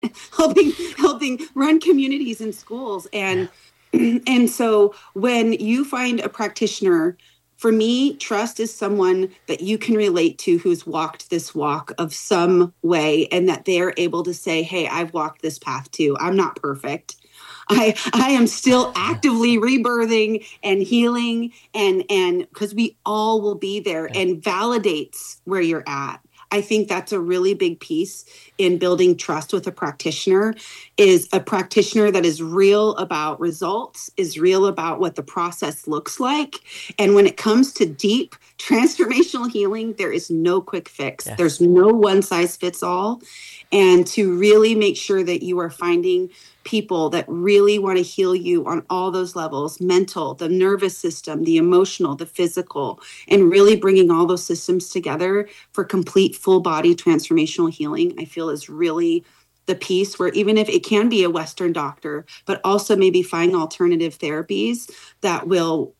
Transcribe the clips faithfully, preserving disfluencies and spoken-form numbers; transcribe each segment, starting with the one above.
helping helping run communities and schools. And and so when you find a practitioner, for me, trust is someone that you can relate to who's walked this walk of some way, and that they're able to say, hey, I've walked this path too. I'm not perfect. I I am still actively rebirthing and healing, and and because we all will be there, and validates where you're at. I think that's a really big piece in building trust with a practitioner, is a practitioner that is real about results, is real about what the process looks like. And when it comes to deep transformational healing, there is no quick fix. Yes. There's no one size fits all. And to really make sure that you are finding people that really want to heal you on all those levels, mental, the nervous system, the emotional, the physical, and really bringing all those systems together for complete full body transformational healing, I feel is really the piece where, even if it can be a Western doctor, but also maybe find alternative therapies that will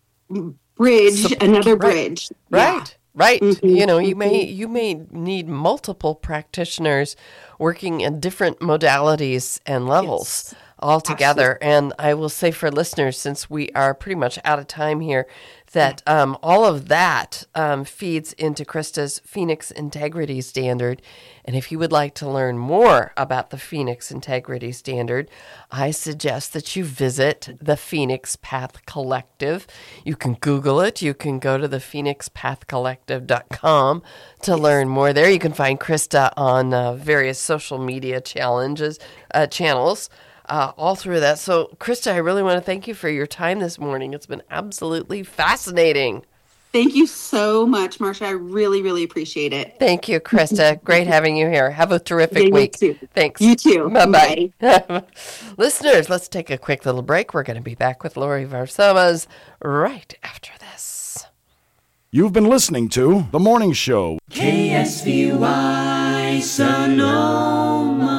bridge so, another bridge. Right. Yeah. Right. Right. Mm-hmm. You know, you may you may need multiple practitioners working in different modalities and levels yes. all together. Absolutely. And I will say for listeners, since we are pretty much out of time here, that um, all of that um, feeds into Krista's Phoenix Integrity Standard. And if you would like to learn more about the Phoenix Integrity Standard, I suggest that you visit the Phoenix Path Collective. You can Google it. You can go to the phoenix path collective dot com to learn more there. You can find Krista on uh, various social media challenges uh, channels. Uh, all through that. So, Krista, I really want to thank you for your time this morning. It's been absolutely fascinating. Thank you so much, Marsha. I really, really appreciate it. Thank you, Krista. Great having you here. Have a terrific yeah, week. You too. Thanks. You too. Bye-bye. Bye. Listeners, let's take a quick little break. We're going to be back with Lori Varsamas right after this. You've been listening to The Morning Show. K S V Y Sonoma.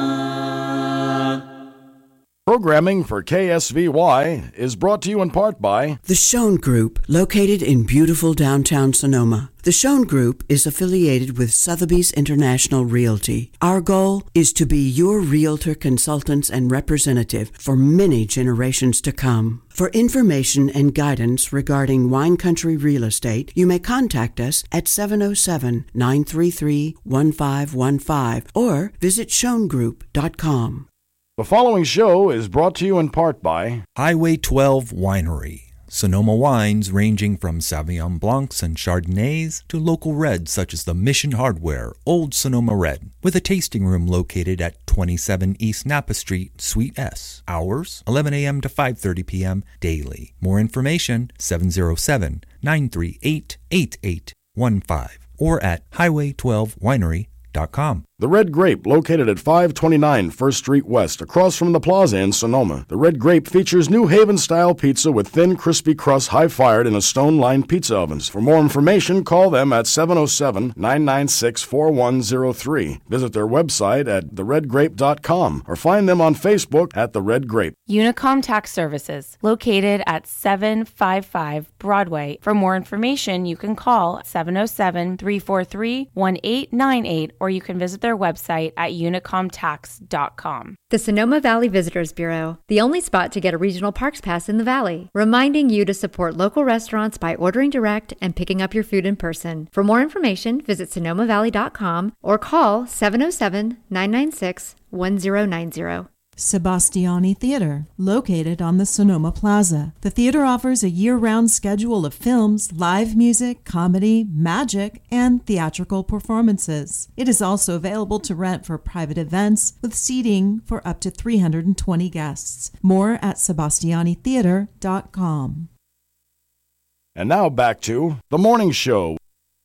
Programming for K S V Y is brought to you in part by The Schoen Group, located in beautiful downtown Sonoma. The Schoen Group is affiliated with Sotheby's International Realty. Our goal is to be your realtor, consultants, and representative for many generations to come. For information and guidance regarding wine country real estate, you may contact us at seven oh seven, nine three three, one five one five or visit schoen group dot com. The following show is brought to you in part by Highway twelve Winery. Sonoma wines ranging from Sauvignon Blancs and Chardonnays to local reds such as the Mission Hardware Old Sonoma Red, with a tasting room located at twenty-seven East Napa Street, Suite S. Hours, eleven a.m. to five thirty p.m. daily. More information, seven oh seven, nine three eight, eight eight one five or at highway twelve winery dot com. The Red Grape, located at five twenty-nine First Street West, across from the plaza in Sonoma. The Red Grape features New Haven-style pizza with thin, crispy crust, high-fired in a stone-lined pizza ovens. For more information, call them at seven oh seven, nine nine six, four one oh three. Visit their website at the red grape dot com or find them on Facebook at The Red Grape. Unicom Tax Services, located at seven fifty-five Broadway. For more information, you can call seven oh seven, three four three, one eight nine eight or you can visit their website at unicom tax dot com. The Sonoma Valley Visitors Bureau, the only spot to get a regional parks pass in the Valley, reminding you to support local restaurants by ordering direct and picking up your food in person. For more information, visit sonoma valley dot com or call seven oh seven, nine nine six, one oh nine oh. Sebastiani Theater, located on the Sonoma Plaza. The theater offers a year-round schedule of films, live music, comedy, magic, and theatrical performances. It is also available to rent for private events with seating for up to three hundred twenty guests. More at sebastiani theater dot com. And now back to The Morning Show.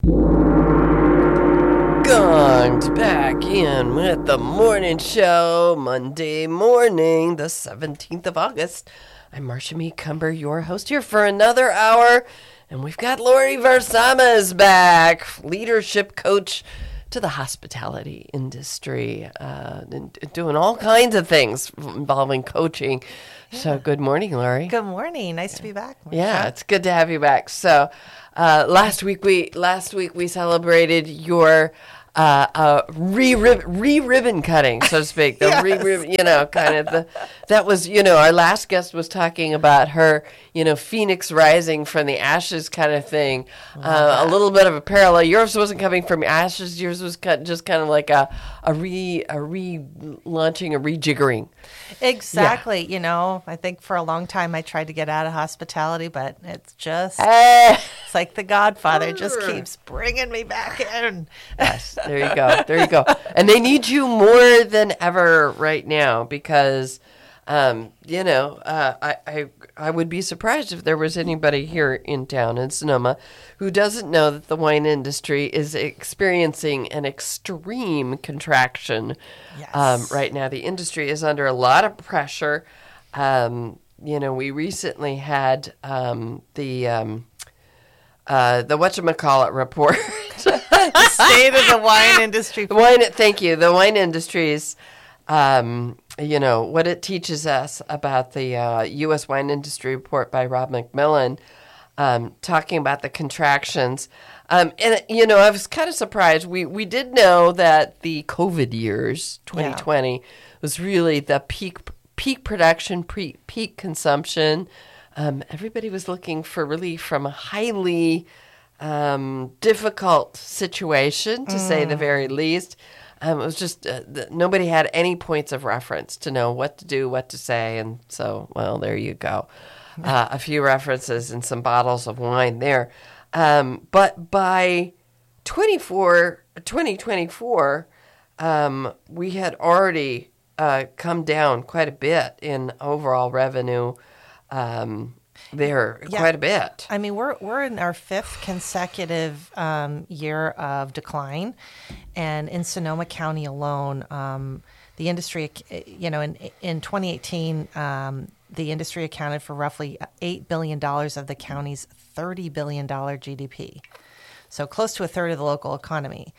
Gonged back in with the morning show, Monday morning, the seventeenth of August. I'm Marsha Mead-Cumber, your host here for another hour, and we've got Lori Varsamas back, leadership coach to the hospitality industry, uh, and doing all kinds of things involving coaching. Yeah. So good morning, Lori. Good morning. Nice to be back, Marsha. Yeah, it's good to have you back. So uh, last week we last week we celebrated your uh, uh, re re ribbon cutting, so to speak. The Yes. re, re you know, kind of the that was you know our last guest was talking about her you know phoenix rising from the ashes kind of thing. Uh, a little bit of a parallel. Yours wasn't coming from ashes. Yours was cut, just kind of like a a re a re launching a rejiggering. Exactly. Yeah. You know, I think for a long time I tried to get out of hospitality, but it's just, Eh. it's like The Godfather just keeps bringing me back in. Yes, there you go. There you go. And they need you more than ever right now because, um, you know, uh, I, I I would be surprised if there was anybody here in town in Sonoma who doesn't know that the wine industry is experiencing an extreme contraction Yes. um, right now. The industry is under a lot of pressure. Um, you know, we recently had um, the um, uh, the whatchamacallit report. The state of the wine industry. The wine, thank you. The wine industries, um, you know, what it teaches us about the uh, U S wine industry report by Rob McMillan, um, talking about the contractions. Um, and, you know, I was kind of surprised. We, we did know that the COVID years, twenty twenty, yeah. was really the peak peak production, pre, peak consumption. Um, everybody was looking for relief from a highly um, difficult situation, to mm. say the very least. Um, it was just, uh, the, nobody had any points of reference to know what to do, what to say. And so, well, there you go. Uh, a few references and some bottles of wine there. Um, but by twenty twenty-four, um, we had already uh, come down quite a bit in overall revenue um, there, yeah. quite a bit. I mean, we're we're in our fifth consecutive um, year of decline, and in Sonoma County alone, um, the industry, you know, in in twenty eighteen, um, the industry accounted for roughly eight billion dollars of the county's thirty billion dollars G D P, so close to a third of the local economy.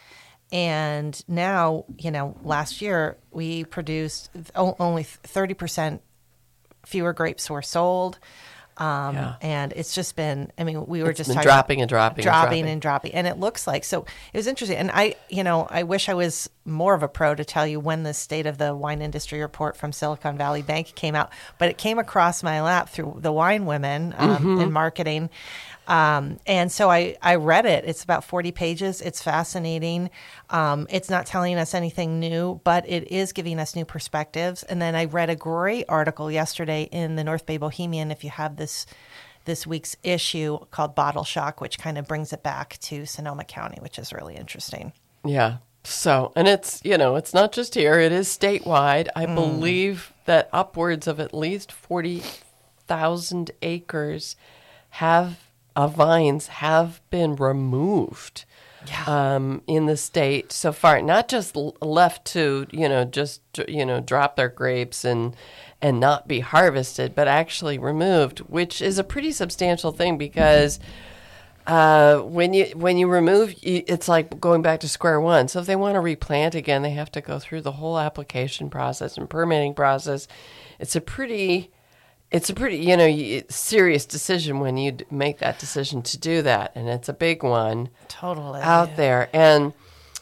And now, you know, last year we produced only thirty percent fewer grapes were sold. Um, yeah. And it's just been, I mean, we were it's just been talking dropping and dropping, dropping and dropping and dropping. And it looks like, so it was interesting. And I, you know, I wish I was more of a pro to tell you when the state of the wine industry report from Silicon Valley Bank came out, but it came across my lap through the Wine Women um, mm-hmm. in marketing. Um, and so I, I read it. It's about forty pages. It's fascinating. Um, it's not telling us anything new, but it is giving us new perspectives. And then I read a great article yesterday in the North Bay Bohemian, if you have this this week's issue, called Bottle Shock, which kind of brings it back to Sonoma County, which is really interesting. Yeah. So, and it's, you know, it's not just here. It is statewide. I mm. believe that upwards of at least forty thousand acres have of vines have been removed yeah. um, in the state so far. Not just l- left to, you know, just, you know, drop their grapes and and not be harvested, but actually removed, which is a pretty substantial thing because uh, when you when you remove, it's like going back to square one. So if they want to replant again, they have to go through the whole application process and permitting process. It's a pretty... It's a pretty, you know, serious decision when you make that decision to do that, and it's a big one totally out there. And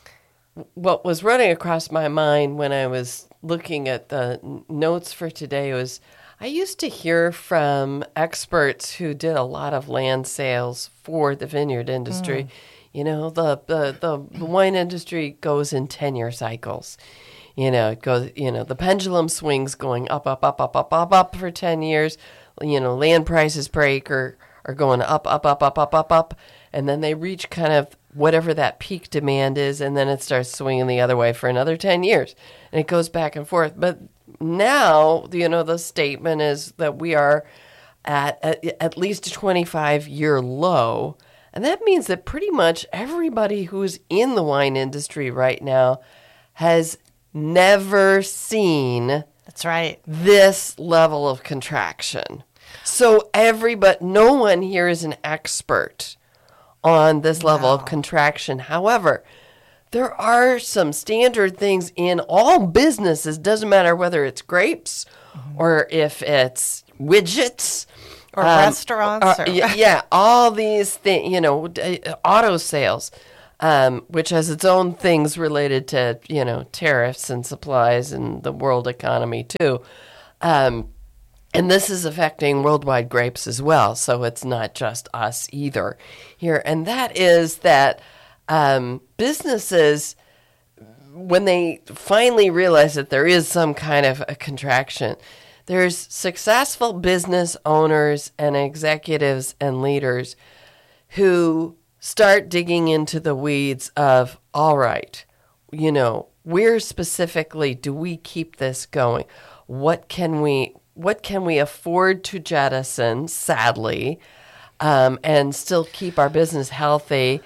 what was running across my mind when I was looking at the notes for today was I used to hear from experts who did a lot of land sales for the vineyard industry. Mm. You know, the, the, the wine industry goes in ten-year cycles. You know, it goes, you know, the pendulum swings going up, up, up, up, up, up, up for ten years. You know, land prices per acre are going up, up, up, up, up, up, up. And then they reach kind of whatever that peak demand is, and then it starts swinging the other way for another ten years. And it goes back and forth. But now, you know, the statement is that we are at at, at least a twenty-five-year low. And that means that pretty much everybody who's in the wine industry right now has never seen that's right this level of contraction. So everybody, no one here is an expert on this level no. of contraction. However, there are some standard things in all businesses. Doesn't matter whether it's grapes mm-hmm. or if it's widgets or um, restaurants. Or, or... yeah, yeah, all these things. You know, auto sales. um, which has its own things related to, you know, tariffs and supplies and the world economy too. Um, and this is affecting worldwide grapes as well. So it's not just us either here. And that is that um, businesses, when they finally realize that there is some kind of a contraction, there's successful business owners and executives and leaders who start digging into the weeds of, all right, you know, where specifically do we keep this going? What can we what can we afford to jettison, sadly, um, and still keep our business healthy?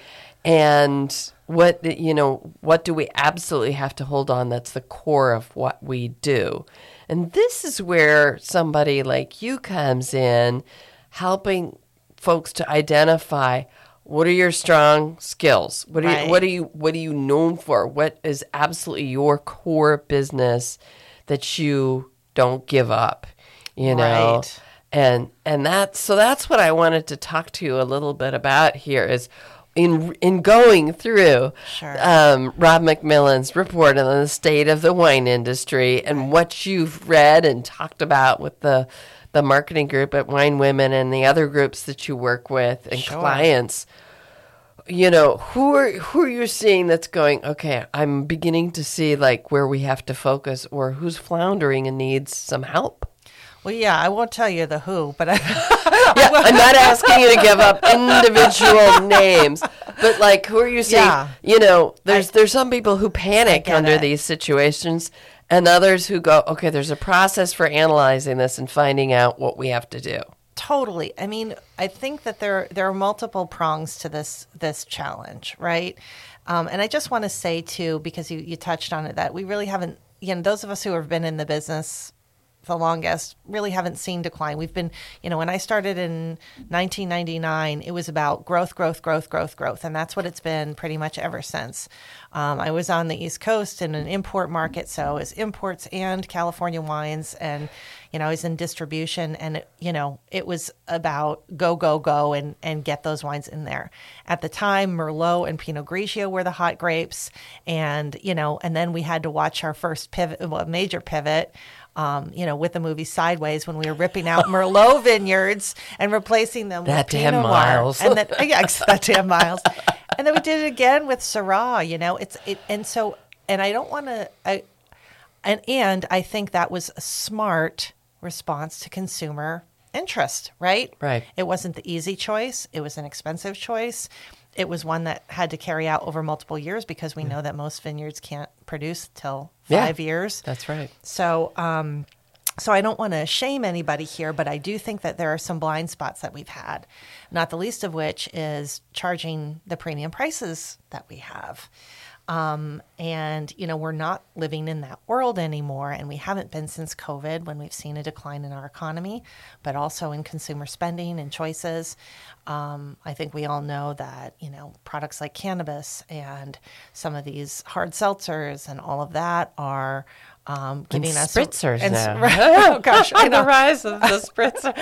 And what, you know, what do we absolutely have to hold on that's the core of what we do? And this is where somebody like you comes in, helping folks to identify what are your strong skills? What are Right. you, what are you what are you known for? What is absolutely your core business that you don't give up, you know? Right. And and that's so that's what I wanted to talk to you a little bit about here is in in going through Sure. um, Rob McMillan's report on the state of the wine industry and what you've read and talked about with the the marketing group at Wine Women and the other groups that you work with and Sure. clients. You know, who are who are you seeing that's going, okay, I'm beginning to see like where we have to focus, or who's floundering and needs some help? Well, yeah, I won't tell you the who, but I, Yeah, I'm not asking you to give up individual names, but like, who are you seeing? Yeah. You know, there's I- there's some people who panic get under it. these situations, and others who go, okay, there's a process for analyzing this and finding out what we have to do. Totally. I mean, I think that there there are multiple prongs to this this challenge, right? Um, and I just want to say too, because you, you touched on it, that we really haven't, you know, those of us who have been in the business the longest really haven't seen decline. We've been, you know, when I started in nineteen ninety-nine, it was about growth, growth, growth, growth, growth. And that's what it's been pretty much ever since. Um, I was on the East Coast in an import market, so it's imports and California wines. And, you know, I was in distribution, and, it, you know, it was about go, go, go and, and get those wines in there. At the time, Merlot and Pinot Grigio were the hot grapes. And, you know, and then we had to watch our first pivot, well, major pivot. Um, you know, with the movie Sideways, when we were ripping out Merlot vineyards and replacing them That with damn Pinot Noir. Miles. And then, yeah, that damn Miles. And then we did it again with Syrah, you know, it's, it, and so, and I don't want to, I, and, and I think that was a smart response to consumer interest, right? Right. It wasn't the easy choice. It was an expensive choice. It was one that had to carry out over multiple years because we know that most vineyards can't produce till Yeah. five years. That's right. So, um, so I don't want to shame anybody here, but I do think that there are some blind spots that we've had, not the least of which is charging the premium prices that we have. Um, and, you know, we're not living in that world anymore, and we haven't been since COVID, when we've seen a decline in our economy, but also in consumer spending and choices. Um, I think we all know that, you know, products like cannabis and some of these hard seltzers and all of that are um, giving And us spritzers and, now. Right, oh gosh, I The know. rise of the spritzer.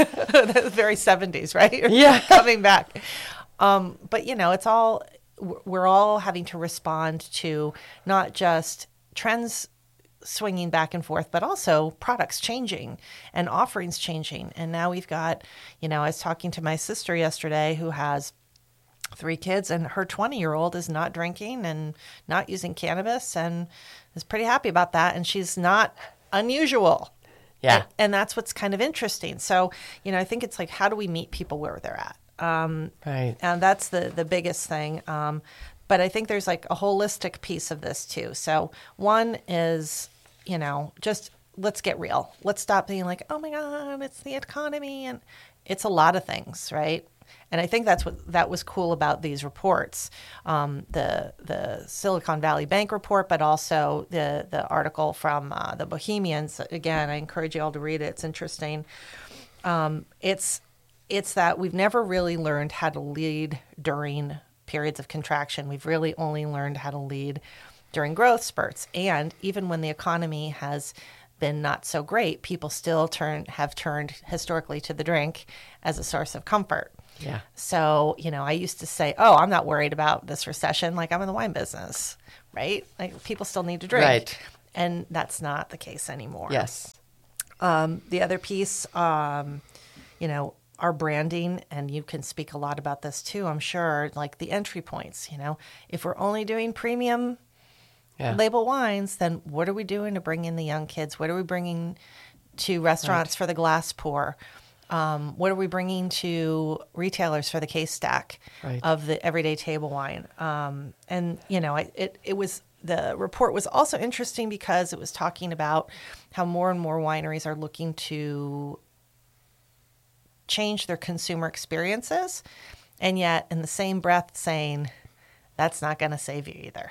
The very seventies, right? Yeah. Coming back. Um, but, you know, it's all, we're all having to respond to not just trends swinging back and forth, but also products changing and offerings changing. And now we've got, you know, I was talking to my sister yesterday who has three kids, and her twenty-year-old is not drinking and not using cannabis and is pretty happy about that. And she's not unusual. Yeah. And, and that's what's kind of interesting. So, you know, I think it's like, how do we meet people where they're at? Um, Right. And that's the, the biggest thing. Um, but I think there's like a holistic piece of this too. So one is, you know, just let's get real. Let's stop being like, oh my God, it's the economy. And it's a lot of things, right? And I think that's what that was cool about these reports, um, the the Silicon Valley Bank report, but also the the article from uh, the Bohemians. Again, I encourage you all to read it. It's interesting. Um, it's it's that we've never really learned how to lead during periods of contraction. We've really only learned how to lead during growth spurts. And even when the economy has been not so great, people still turn have turned historically to the drink as a source of comfort. Yeah. So, you know, I used to say, oh, I'm not worried about this recession. Like, I'm in the wine business, right? Like, people still need to drink. Right. And that's not the case anymore. Yes. Um, the other piece, um, you know, our branding, and you can speak a lot about this too, I'm sure, like the entry points, you know, if we're only doing premium yeah. label wines, then what are we doing to bring in the young kids? What are we bringing to restaurants right. for the glass pour? Um, what are we bringing to retailers for the case stack right. of the everyday table wine? Um, and, you know, I, it, it was, the report was also interesting because it was talking about how more and more wineries are looking to change their consumer experiences, and yet in the same breath saying that's not going to save you either.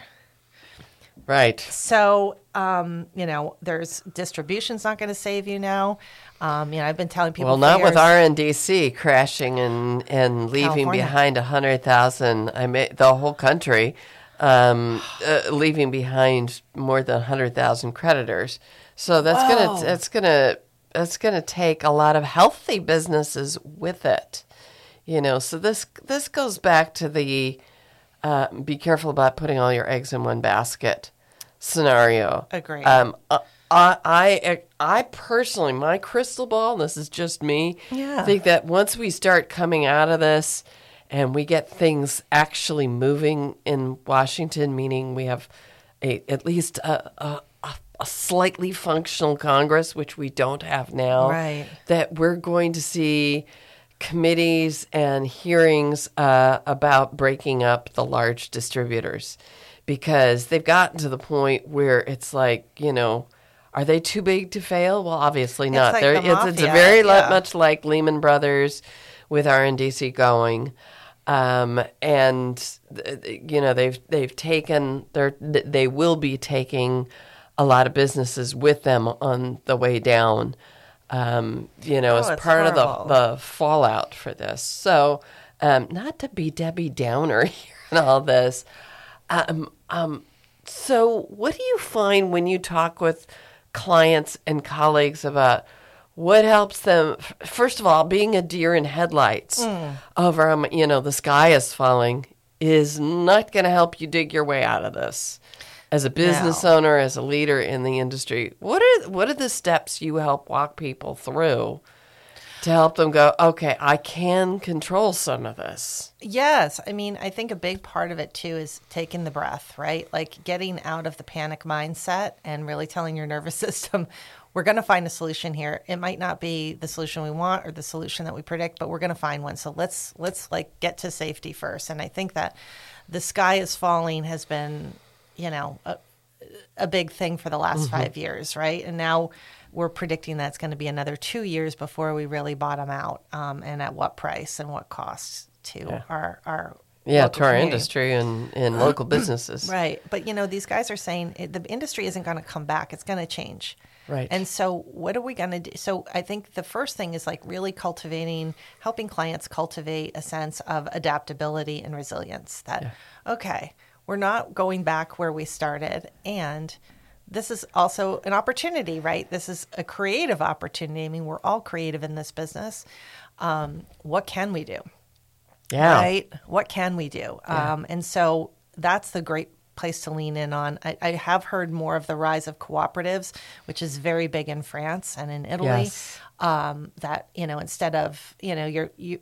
Right. So, um, you know, there's distribution's not going to save you now. Um, you know, I've been telling people. Well, not years, with R N D C crashing and, and leaving California. behind one hundred thousand, I mean, the whole country, um, uh, leaving behind more than one hundred thousand creditors. So that's going to, that's going to, It's going to take a lot of healthy businesses with it, you know. So this this goes back to the uh, be careful about putting all your eggs in one basket scenario. Agree. Um, I, I I personally, my crystal ball, and this is just me, yeah. think that once we start coming out of this and we get things actually moving in Washington, meaning we have a at least a, a a slightly functional Congress, which we don't have now, right. that we're going to see committees and hearings uh, about breaking up the large distributors, because they've gotten to the point where it's like, you know, are they too big to fail? Well, obviously it's not. Like They're, the it's, mafia, it's a very yeah. lot, much like Lehman Brothers with R N D C going. Um, and, you know, they've they've taken, they're, they will be taking a lot of businesses with them on the way down, um, you know, oh, as part horrible. of the, the fallout for this. So um, not to be Debbie Downer here and all this. Um, um, so what do you find when you talk with clients and colleagues about what helps them, first of all, being a deer in headlights mm. over, um, you know, the sky is falling is not going to help you dig your way out of this. As a business no. owner, as a leader in the industry, what are what are the steps you help walk people through to help them go, okay, I can control some of this? Yes. I mean, I think a big part of it, too, is taking the breath, right? Like getting out of the panic mindset and really telling your nervous system, we're going to find a solution here. It might not be the solution we want or the solution that we predict, but we're going to find one. So let's, let's like get to safety first. And I think that the sky is falling has been, you know, a, a big thing for the last mm-hmm. five years, right? And now we're predicting that it's going to be another two years before we really bottom out, um, and at what price and what costs to yeah. our our yeah local to our community. industry and, and local businesses, right? But you know, these guys are saying it, the industry isn't going to come back; it's going to change. Right. And so what are we going to do? So I think the first thing is like really cultivating, helping clients cultivate a sense of adaptability and resilience that, yeah. okay, we're not going back where we started. And this is also an opportunity, right? This is a creative opportunity. I mean, we're all creative in this business. Um, what can we do? Yeah. Right? What can we do? Yeah. Um, and so that's the great place to lean in on. I, I have heard more of the rise of cooperatives, which is very big in France and in Italy. Yes. Um, that, you know, instead of, you know, you're, you,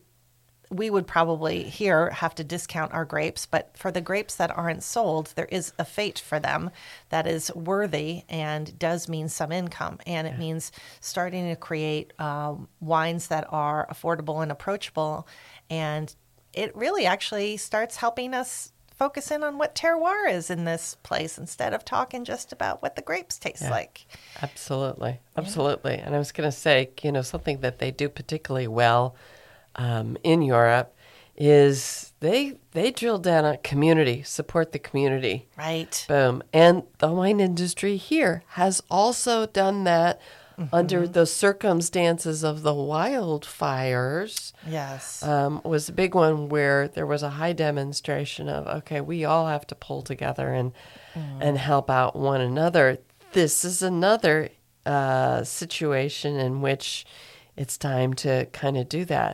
we would probably here have to discount our grapes, but for the grapes that aren't sold, there is a fate for them that is worthy and does mean some income. And it yeah. means starting to create um, wines that are affordable and approachable. And it really actually starts helping us focus in on what terroir is in this place instead of talking just about what the grapes taste yeah, like. Absolutely. Absolutely. Yeah. And I was going to say, you know, something that they do particularly well um, in Europe is they they drill down on community, support the community. Right. Boom. And the wine industry here has also done that mm-hmm. under the circumstances of the wildfires. Yes. Um, was a big one where there was a high demonstration of, okay, we all have to pull together and mm. and help out one another. This is another uh, situation in which it's time to kind of do that.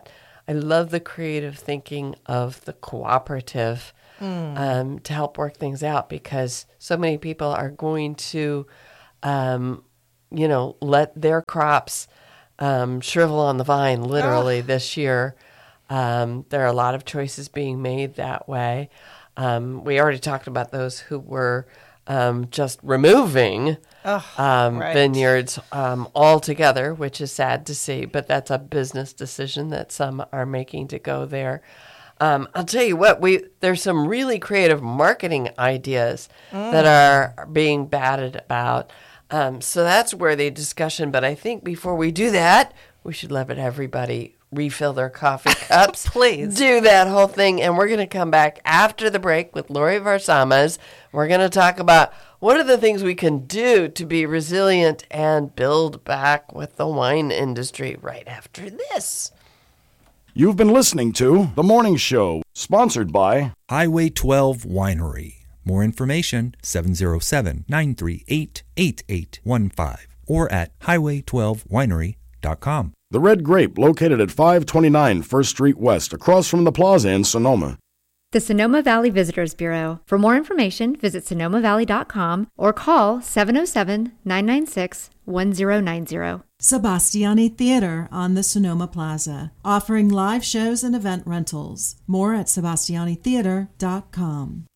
I love the creative thinking of the cooperative mm. um, to help work things out, because so many people are going to, um, you know, let their crops um, shrivel on the vine literally oh. this year. Um, there are a lot of choices being made that way. Um, we already talked about those who were um, just removing oh, um, right. vineyards um, altogether, which is sad to see, but that's a business decision that some are making to go there. Um, I'll tell you what, we there's some really creative marketing ideas mm. that are being batted about. Um, so that's where the discussion, but I think before we do that, we should let everybody refill their coffee cups. Please. Do that whole thing. And we're going to come back after the break with Lori Varsamas. We're going to talk about what are the things we can do to be resilient and build back with the wine industry right after this. You've been listening to The Morning Show, sponsored by Highway twelve Winery. More information, seven oh seven, nine three eight, eight eight one five or at highway twelve winery dot com. The Red Grape, located at five twenty-nine First Street West, across from the Plaza in Sonoma. The Sonoma Valley Visitors Bureau. For more information, visit sonoma valley dot com or call seven oh seven, nine nine six, one oh nine oh. Sebastiani Theater on the Sonoma Plaza, offering live shows and event rentals. More at sebastiani theater dot com.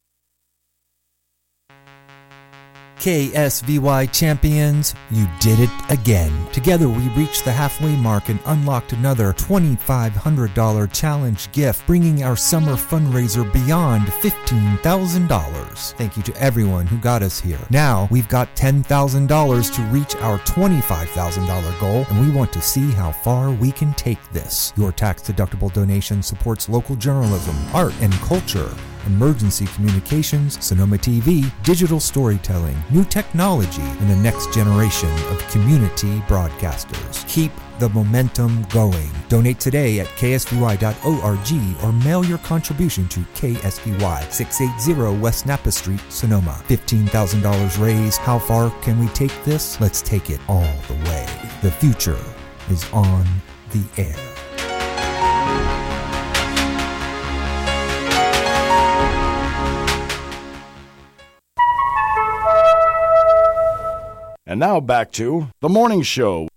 K S V Y champions, you did it again. Together we reached the halfway mark and unlocked another twenty-five hundred dollars challenge gift, bringing our summer fundraiser beyond fifteen thousand dollars. Thank you to everyone who got us here. Now we've got ten thousand dollars to reach our twenty-five thousand dollars goal, and we want to see how far we can take this. Your tax-deductible donation supports local journalism, art and culture, emergency communications, Sonoma T V, digital storytelling, new technology, and the next generation of community broadcasters. Keep the momentum going. Donate today at k s v y dot org or mail your contribution to K S V Y, six eighty West Napa Street, Sonoma. fifteen thousand dollars raised. How far can we take this? Let's take it all the way. The future is on the air. And now back to The Morning Show.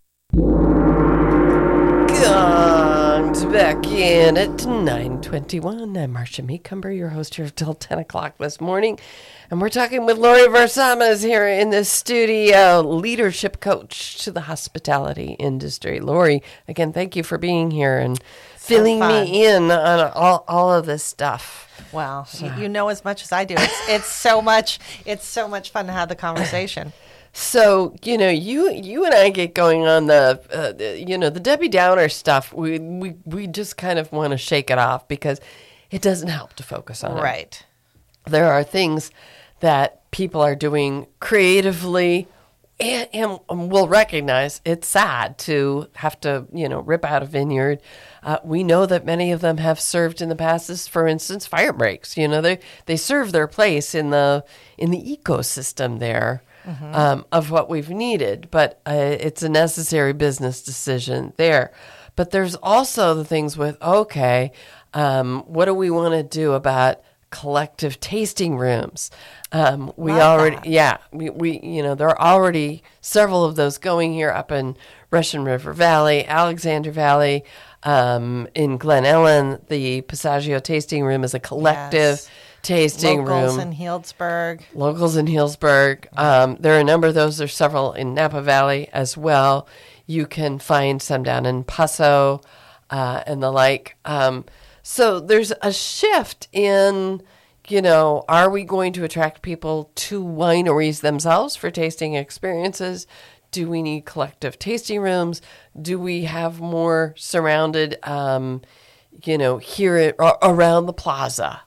Gonged back in at nine twenty-one. I'm Marcia Meecumber, your host here till ten o'clock this morning. And we're talking with Lori Varsamas here in the studio, leadership coach to the hospitality industry. Lori, again, thank you for being here and so filling fun. me in on all, all of this stuff. Wow, so. you, you know as much as I do. It's, it's so much. It's so much fun to have the conversation. So, you know, you you and I get going on the, uh, the you know, the Debbie Downer stuff. We we, we just kind of want to shake it off because it doesn't help to focus on it. Right. There are things that people are doing creatively and, and we'll recognize it's sad to have to, you know, rip out a vineyard. Uh, we know that many of them have served in the past as, for instance, fire breaks. You know, they, they serve their place in the in the ecosystem there. Mm-hmm. Um, of what we've needed, but uh, it's a necessary business decision there. But there's also the things with, okay, um, what do we want to do about collective tasting rooms? Um, we Love already, that. yeah, we, we, you know, there are already several of those going here up in Russian River Valley, Alexander Valley, um, in Glen Ellen. The Passaggio Tasting Room is a collective yes. tasting Locals room. in Healdsburg. Locals in Healdsburg. Um, there are a number of those. There's several in Napa Valley as well. You can find some down in Paso uh, and the like. Um, so there's a shift in, you know, are we going to attract people to wineries themselves for tasting experiences? Do we need collective tasting rooms? Do we have more surrounded, um, you know, here at, around the plaza?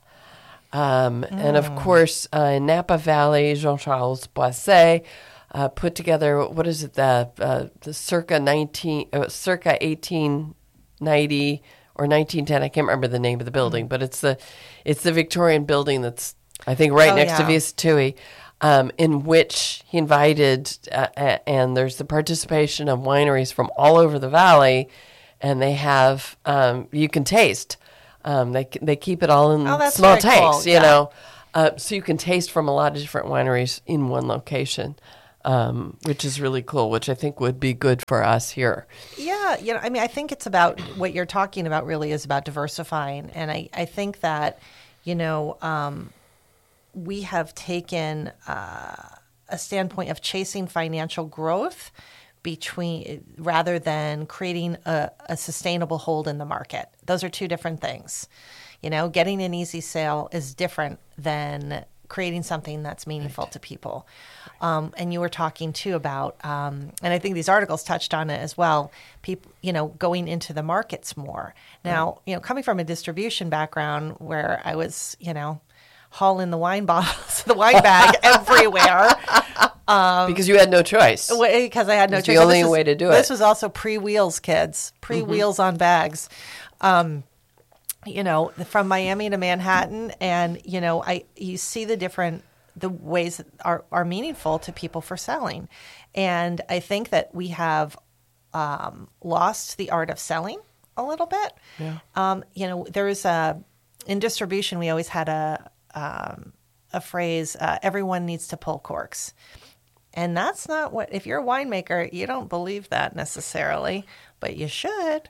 Um, mm. And of course, uh, in Napa Valley, Jean-Charles Boisset uh, put together, what is it, the, uh, the circa nineteen, uh, circa eighteen ninety or nineteen ten. I can't remember the name of the building, mm. but it's the it's the Victorian building that's, I think, right oh, next yeah. to Vista Tui, um, in which he invited, uh, and there's the participation of wineries from all over the valley. and they have um, you can taste. Um, they they keep it all in Oh, that's small very tanks, cool. you Yeah. know, uh, so you can taste from a lot of different wineries in one location, um, which is really cool. Which I think would be good for us here. Yeah, you know, I mean, I think it's about what you're talking about. Really, is about diversifying, and I I think that, you know, um, we have taken uh, a standpoint of chasing financial growth between rather than creating a, a sustainable hold in the market. Those are two different things. You know, getting an easy sale is different than creating something that's meaningful right. to people. Um, and you were talking too about, um, and I think these articles touched on it as well, people, you know, going into the markets more. Now, right. you know, coming from a distribution background where I was, you know, hauling the wine bottles, the wine bag everywhere. Um, because you had no choice. Because I had no it's choice. The only is, way to do this it. This was also pre-wheels, kids. Pre-wheels mm-hmm. on bags. Um, you know, from Miami to Manhattan, and you know, I you see the different the ways that are are meaningful to people for selling, and I think that we have um, lost the art of selling a little bit. Yeah. Um, you know, there is a in distribution we always had a um, a phrase: uh, everyone needs to pull corks. And that's not what, if you're a winemaker, you don't believe that necessarily, but you should.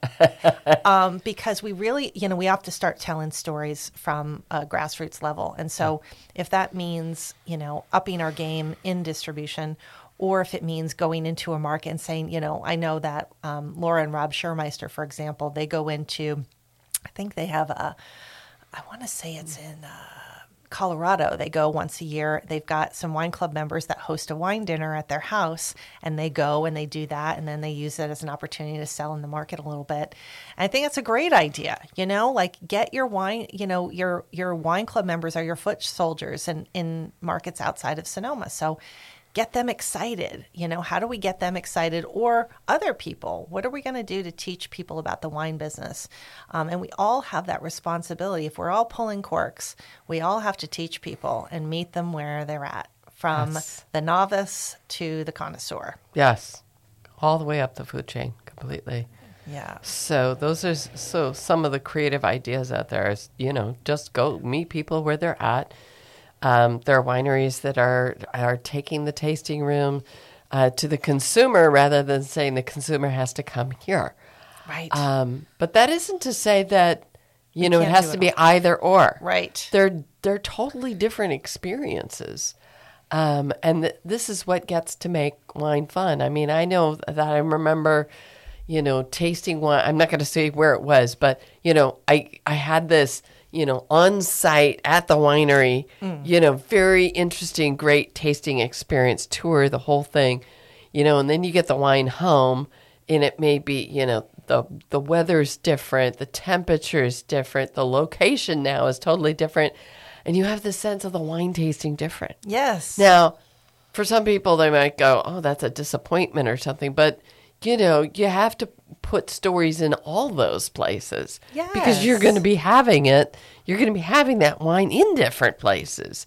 um, because we really, you know, we have to start telling stories from a grassroots level. And so if that means, you know, upping our game in distribution, or if it means going into a market and saying, you know, I know that um, Laura and Rob Schurmeister, for example, they go into, I think they have a, I want to say it's in uh, Colorado. They go once a year. They've got some wine club members that host a wine dinner at their house, and they go and they do that, and then they use it as an opportunity to sell in the market a little bit. And I think that's a great idea. You know, like get your wine. You know, your your wine club members are your foot soldiers in in markets outside of Sonoma. So get them excited. You know, how do we get them excited, or other people? What are we going to do to teach people about the wine business? Um, and we all have that responsibility. If we're all pulling corks, we all have to teach people and meet them where they're at, from yes. the novice to the connoisseur. Yes, all the way up the food chain completely. Yeah. So those are so some of the creative ideas out there is, you know, just go meet people where they're at. Um, there are wineries that are are taking the tasting room uh, to the consumer rather than saying the consumer has to come here. Right. Um, but that isn't to say that, you, you know, it has to it be all. either or. Right. They're they're totally different experiences. Um, and th- this is what gets to make wine fun. I mean, I know that I remember, you know, tasting wine. I'm not going to say where it was, but, you know, I, I had this, you know, on site at the winery, mm. you know, very interesting, great tasting experience, tour, the whole thing, you know, and then you get the wine home and it may be, you know, the the weather's different, the temperature's different, the location now is totally different, and you have the sense of the wine tasting different. Yes. Now, for some people, they might go, oh, that's a disappointment or something, but, you know, you have to put stories in all those places. Yes. Because you're going to be having it, you're going to be having that wine in different places.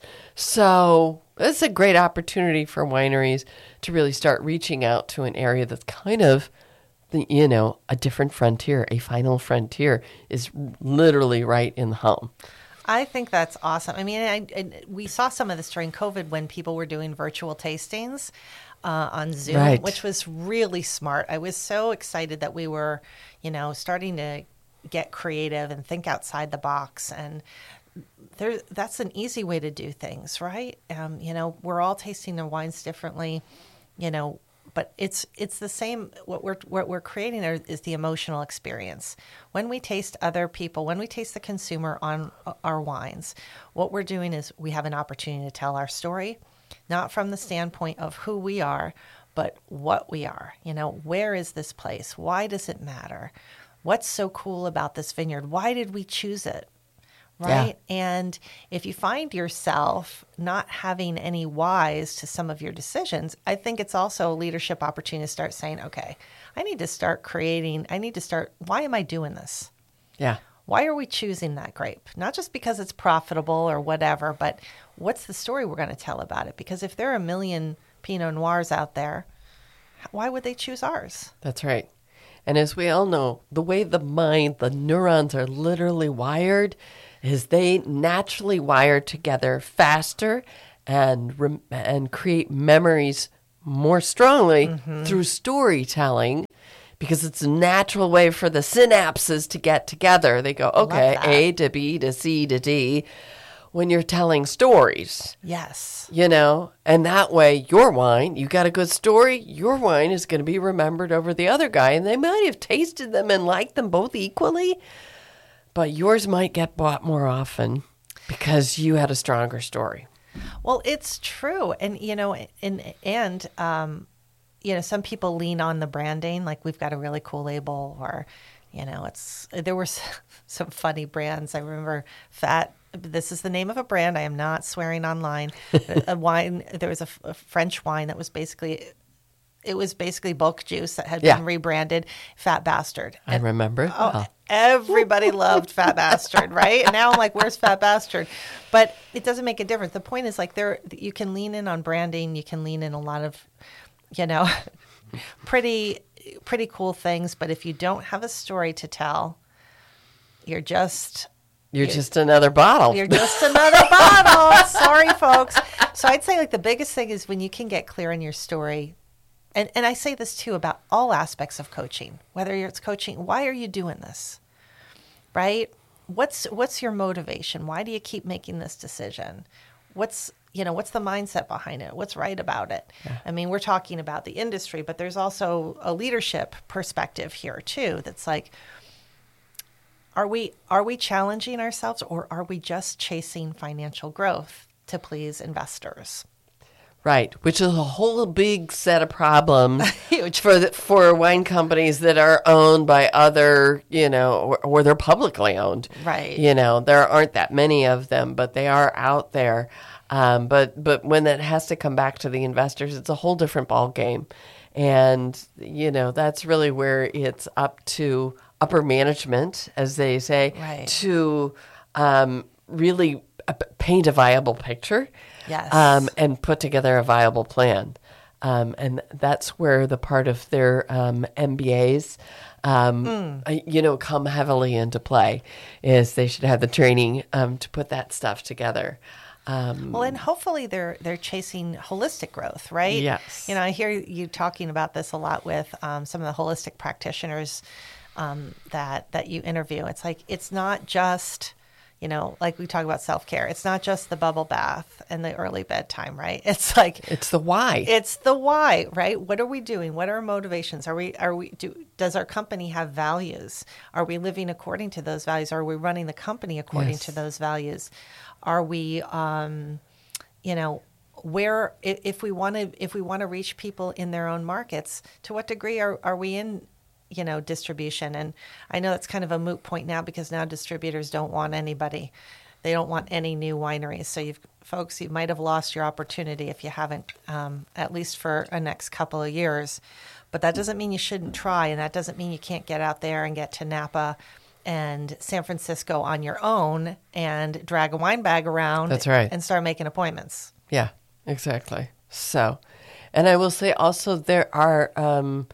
So it's a great opportunity for wineries to really start reaching out to an area that's kind of, the, you know, a different frontier, a final frontier is literally right in the home. I think that's awesome. I mean, I, I, we saw some of this during COVID when people were doing virtual tastings uh, on Zoom, right. which was really smart. I was so excited that we were, you know, starting to get creative and think outside the box. And there, that's an easy way to do things, right? Um, you know, we're all tasting the wines differently, you know, but it's it's the same. What we're what we're creating there is the emotional experience. When we taste other people, when we taste the consumer on our wines, what we're doing is we have an opportunity to tell our story, not from the standpoint of who we are, but what we are. You know, where is this place? Why does it matter? What's so cool about this vineyard? Why did we choose it? Right. Yeah. And if you find yourself not having any whys to some of your decisions, I think it's also a leadership opportunity to start saying, okay, I need to start creating, I need to start, why am I doing this? Yeah. Why are we choosing that grape? Not just because it's profitable or whatever, but what's the story we're going to tell about it? Because if there are a million Pinot Noirs out there, why would they choose ours? That's right. And as we all know, the way the mind, the neurons are literally wired is they naturally wire together faster and rem- and create memories more strongly mm-hmm. through storytelling, because it's a natural way for the synapses to get together. They go, okay, A to B to C to D when you're telling stories. Yes. You know, and that way your wine, you got a good story, your wine is going to be remembered over the other guy. And they might have tasted them and liked them both equally, but yours might get bought more often because you had a stronger story. Well, it's true. And, you know, and, and um, you know, some people lean on the branding, like we've got a really cool label, or, you know, it's, there were some funny brands. I remember Fat, this is the name of a brand. I am not swearing online. a wine, there was a, a French wine that was basically, it was basically bulk juice that had yeah. been rebranded Fat Bastard. And, I remember. Oh, oh. Everybody loved Fat Bastard, right? And now I'm like, where's Fat Bastard? But it doesn't make a difference. The point is, like, there, you can lean in on branding. You can lean in a lot of, you know, pretty, pretty cool things. But if you don't have a story to tell, you're just... You're, you're just another bottle. You're just another bottle. Sorry, folks. So I'd say, like, the biggest thing is when you can get clear in your story. And and I say this, too, about all aspects of coaching, whether it's coaching, why are you doing this, right? What's what's your motivation? Why do you keep making this decision? What's, you know, what's the mindset behind it? What's right about it? Yeah. I mean, we're talking about the industry, but there's also a leadership perspective here, too, that's like, are we are we challenging ourselves, or are we just chasing financial growth to please investors? Right, which is a whole big set of problems Huge. for the, for wine companies that are owned by other, you know, or, or they're publicly owned. Right. You know, there aren't that many of them, but they are out there. Um, but but when that has to come back to the investors, it's a whole different ball game. And, you know, that's really where it's up to upper management, as they say, right. to um, really paint a viable picture. Yes. Um, and put together a viable plan. Um, and that's where the part of their um, M B As, um, mm. you know, come heavily into play, is they should have the training um, to put that stuff together. Um, well, and hopefully they're they're chasing holistic growth, right? Yes. You know, I hear you talking about this a lot with um, some of the holistic practitioners um, that that you interview. It's like, it's not just... You know, like we talk about self-care. It's not just the bubble bath and the early bedtime, right? It's like it's the why. It's the why, right? What are we doing? What are our motivations? Are we are we do does our company have values? Are we living according to those values? Are we running the company according yes. to those values? Are we um you know, where if, if we want to if we want to reach people in their own markets, to what degree are are we in you know, distribution? And I know that's kind of a moot point now, because now distributors don't want anybody. They don't want any new wineries. So you've folks, you might have lost your opportunity if you haven't, um, at least for a next couple of years. But that doesn't mean you shouldn't try. And that doesn't mean you can't get out there and get to Napa and San Francisco on your own and drag a wine bag around. That's right. And start making appointments. Yeah, exactly. So, and I will say also there are, um,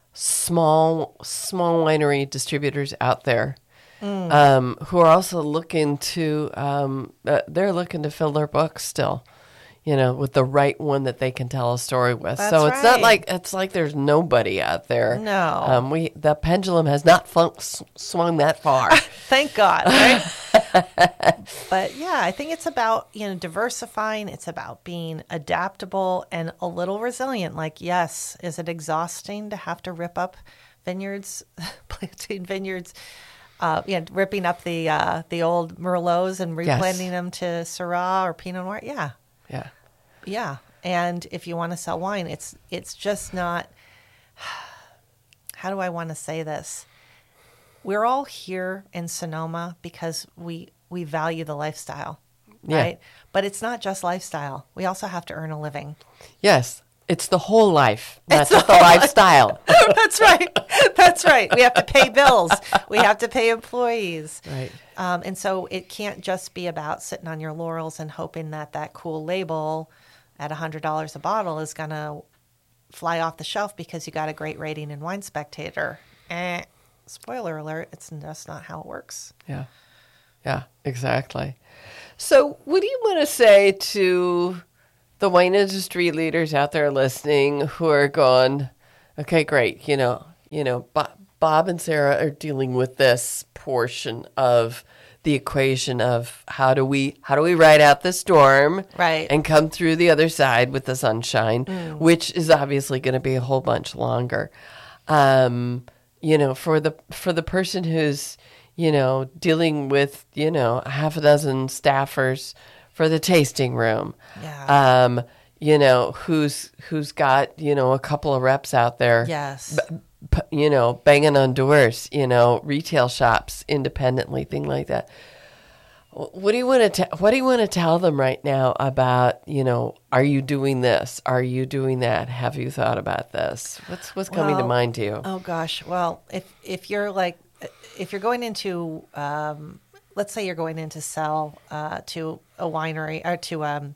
small small winery distributors out there mm. um, who are also looking to um, uh, they're looking to fill their books still, you know, with the right one that they can tell a story with. That's so it's right. not like it's like there's nobody out there. No, um, we the pendulum has not fun- swung that far. Thank God, right? But yeah, I think it's about, you know, diversifying. It's about being adaptable and a little resilient. Like, yes, is it exhausting to have to rip up vineyards, planting vineyards, uh, you know, ripping up the uh, the old Merlots and replanting yes. them to Syrah or Pinot Noir? Yeah, yeah, yeah. And if you want to sell wine, it's it's just not. How do I want to say this? We're all here in Sonoma because we we value the lifestyle, yeah. right? But it's not just lifestyle. We also have to earn a living. Yes, it's the whole life, not just the lifestyle. That's right. That's right. We have to pay bills. We have to pay employees. Right. Um, and so it can't just be about sitting on your laurels and hoping that that cool label at one hundred dollars a bottle is going to fly off the shelf because you got a great rating in Wine Spectator. eh, spoiler alert, it's just not how it works. Yeah. Yeah, exactly. So what do you want to say to the wine industry leaders out there listening who are going, okay, great, you know, you know, Bob, Bob and Sarah are dealing with this portion of the equation of how do we how do we ride out the storm, right, and come through the other side with the sunshine, mm. which is obviously going to be a whole bunch longer. Um, you know, for the for the person who's, you know, dealing with, you know, a half a dozen staffers for the tasting room, yeah. um, you know, who's who's got, you know, a couple of reps out there, yes, b- b- you know, banging on doors, you know, retail shops independently, thing like that. What do you want to te- What do you want to tell them right now about, you know, are you doing this? Are you doing that? Have you thought about this? What's what's coming well, to mind to you? Oh gosh, well, if if you're like, if you're going into, um, let's say you're going in to sell uh, to a winery or to um,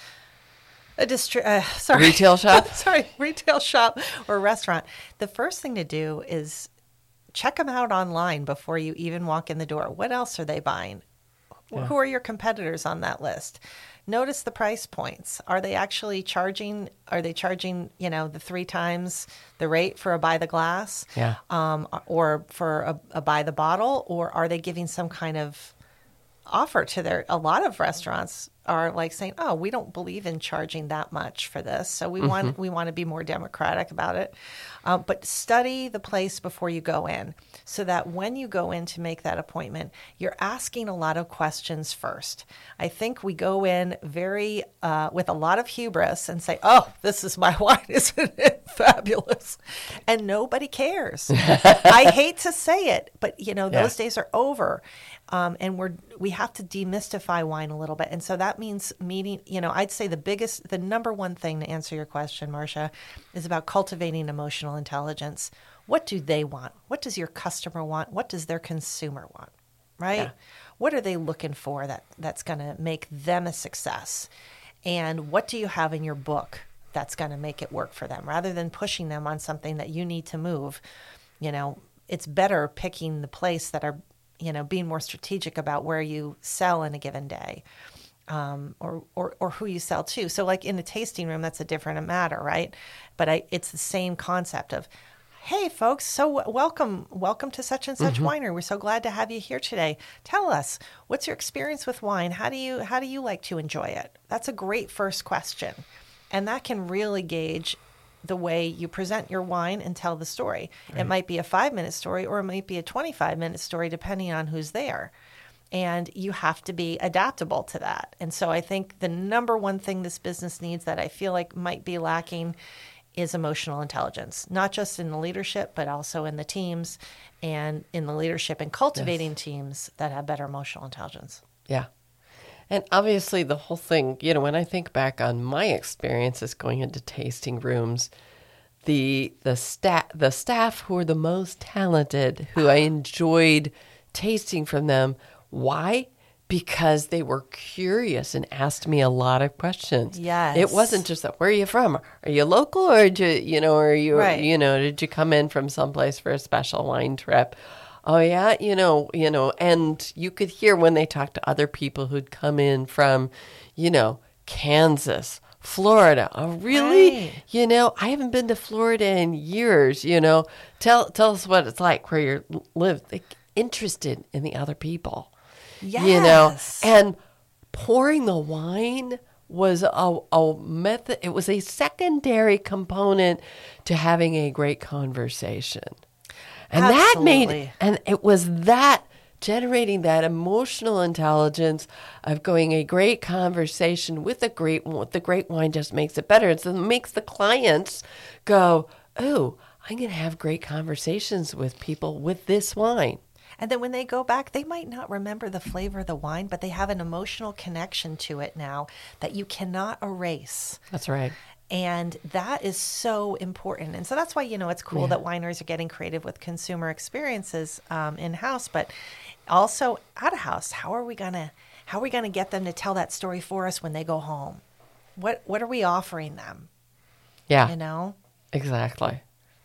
a distri- uh, sorry, retail shop, sorry, retail shop or restaurant, the first thing to do is check them out online before you even walk in the door. What else are they buying? Yeah. Who are your competitors on that list? Notice the price points. Are they actually charging? Are they charging, you know, the three times the rate for a buy the glass, yeah, um, or for a, a buy the bottle, or are they giving some kind of offer to their? A lot of restaurants are like saying, "Oh, we don't believe in charging that much for this, so we mm-hmm. want we want to be more democratic about it." Uh, but study the place before you go in, so that when you go in to make that appointment, you're asking a lot of questions first. I think we go in very uh, with a lot of hubris and say, "Oh, this is my wine, isn't it fabulous?" And nobody cares. I hate to say it, but you know those yeah. days are over, um, and we're we have to demystify wine a little bit, and so that means meeting. You know, I'd say the biggest, the number one thing to answer your question, Marcia, is about cultivating emotional intelligence. What do they want? What does your customer want? What does their consumer want? Right? Yeah. What are they looking for that that's going to make them a success? And what do you have in your book that's going to make it work for them? Rather than pushing them on something that you need to move, you know, it's better picking the place that are, you know, being more strategic about where you sell in a given day. Um, or, or or who you sell to. So like in a tasting room, that's a different matter, right? But I, it's the same concept of, hey, folks, so welcome, welcome to such and such mm-hmm. winery. We're so glad to have you here today. Tell us, what's your experience with wine? How do you how do you like to enjoy it? That's a great first question, and that can really gauge the way you present your wine and tell the story. Right. It might be a five-minute story, or it might be a twenty-five minute story, depending on who's there. And you have to be adaptable to that. And so I think the number one thing this business needs that I feel like might be lacking is emotional intelligence, not just in the leadership, but also in the teams and in the leadership and cultivating yes. teams that have better emotional intelligence. Yeah. And obviously the whole thing, you know, when I think back on my experiences going into tasting rooms, the the staff the staff who are the most talented, who I enjoyed tasting from them. Why? Because they were curious and asked me a lot of questions. Yes. It wasn't just that, where are you from? Are you local, or did you, you know, or are you, right. you know, did you come in from someplace for a special wine trip? Oh yeah, you know, you know, and you could hear when they talked to other people who'd come in from, you know, Kansas, Florida. Oh, really? Right. You know, I haven't been to Florida in years. You know, tell tell us what it's like where you live. Like, interested in the other people. Yes. You know, and pouring the wine was a, a method. It was a secondary component to having a great conversation. And Absolutely. that made, and it was that generating that emotional intelligence of going a great conversation with a great, with the great wine just makes it better. And so it makes the clients go, oh, I'm going to have great conversations with people with this wine. And then when they go back, they might not remember the flavor of the wine, but they have an emotional connection to it now that you cannot erase. That's right. And that is so important. And so that's why, you know, it's cool yeah. that wineries are getting creative with consumer experiences um, in-house, but also out-of-house. How are we going to how are we going to get them to tell that story for us when they go home? What what are we offering them? Yeah. You know? Exactly.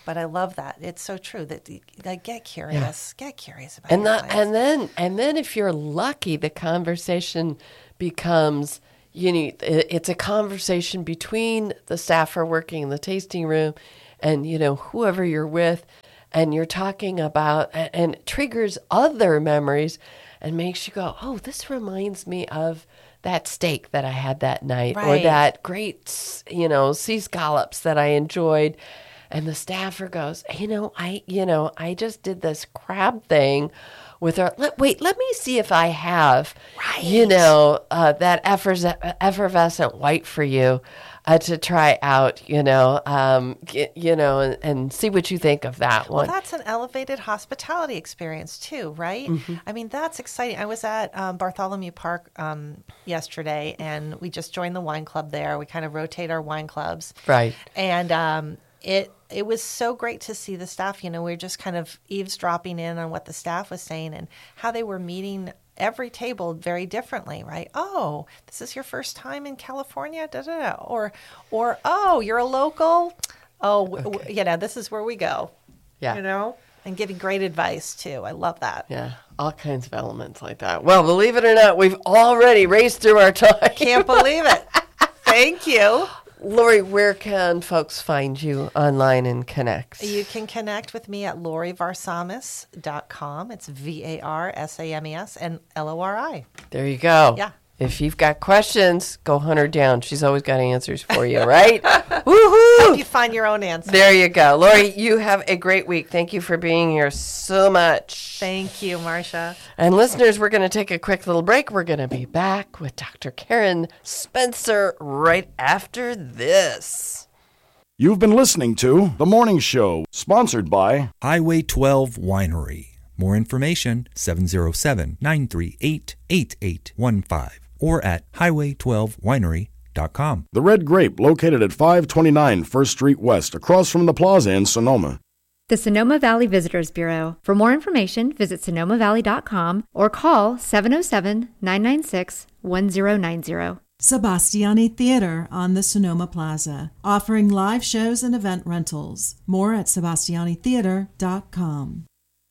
But I love that. It's so true that like, get curious. Yeah. Get curious about and your the, and then and then if you're lucky, the conversation becomes, you know, it's a conversation between the staffer working in the tasting room and, you know, whoever you're with, and you're talking about, and it triggers other memories and makes you go, oh, this reminds me of that steak that I had that night, right. or that great, you know, sea scallops that I enjoyed. And the staffer goes, you know, I, you know, I just did this crab thing with our, let, wait, let me see if I have, right. you know, uh, that effervescent white for you uh, to try out, you know, um, get, you know, and, and see what you think of that one. Well, that's an elevated hospitality experience too, right? Mm-hmm. I mean, that's exciting. I was at um, Bartholomew Park um, yesterday, and we just joined the wine club there. We kind of rotate our wine clubs. Right. And um, it it was so great to see the staff. You know, we were just kind of eavesdropping in on what the staff was saying and how they were meeting every table very differently, right? Oh, this is your first time in California, da da da. Or, or oh, you're a local. Oh, okay. w- w- you know, this is where we go. Yeah, you know, and giving great advice too. I love that. Yeah, all kinds of elements like that. Well, believe it or not, we've already raced through our time. Can't believe it. Thank you. Lori, where can folks find you online and connect? You can connect with me at lori varsamis dot com. It's V A R S A M E S and L O R I. There you go. Yeah. If you've got questions, go hunt her down. She's always got answers for you, right? Woohoo! Help you find your own answer. There you go. Lori, you have a great week. Thank you for being here so much. Thank you, Marcia. And listeners, we're going to take a quick little break. We're going to be back with Doctor Karen Spencer right after this. You've been listening to The Morning Show, sponsored by Highway twelve Winery. More information, seven oh seven, nine three eight, eight eight one five or at highway twelve winery dot com. The Red Grape, located at five twenty-nine First Street West, across from the Plaza in Sonoma. The Sonoma Valley Visitors Bureau. For more information, visit sonoma valley dot com or call seven oh seven, nine nine six, one oh nine oh. Sebastiani Theater on the Sonoma Plaza, offering live shows and event rentals. More at sebastiani theater dot com.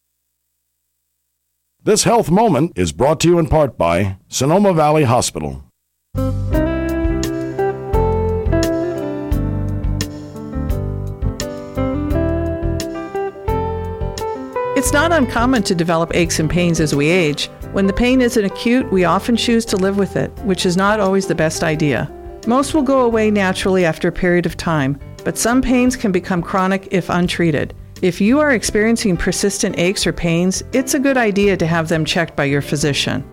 This health moment is brought to you in part by Sonoma Valley Hospital. It's not uncommon to develop aches and pains as we age. When the pain isn't acute, we often choose to live with it, which is not always the best idea. Most will go away naturally after a period of time, but some pains can become chronic if untreated. If you are experiencing persistent aches or pains, it's a good idea to have them checked by your physician.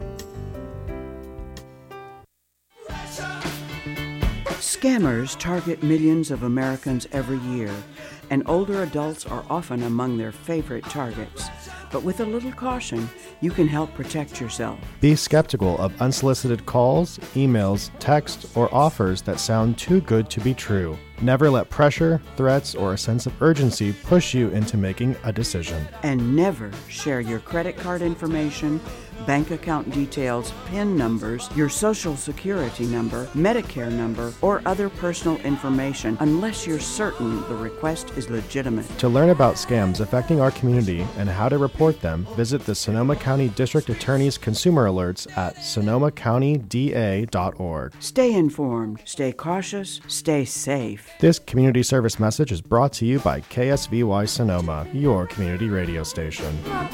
Scammers target millions of Americans every year, and older adults are often among their favorite targets. But with a little caution, you can help protect yourself. Be skeptical of unsolicited calls, emails, texts, or offers that sound too good to be true. Never let pressure, threats, or a sense of urgency push you into making a decision. And never share your credit card information, bank account details, PIN numbers, your social security number, Medicare number, or other personal information unless you're certain the request is legitimate. To learn about scams affecting our community and how to report them, visit the Sonoma County District Attorney's Consumer Alerts at sonoma county d a dot org. Stay informed, stay cautious, stay safe. This community service message is brought to you by K S V Y Sonoma, your community radio station.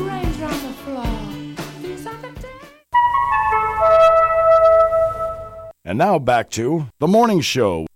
And now back to The Morning Show.